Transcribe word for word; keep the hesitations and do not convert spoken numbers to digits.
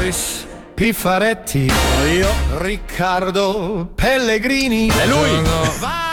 Elvis Piffaretti, io Riccardo Pellegrini. È lui. Vai!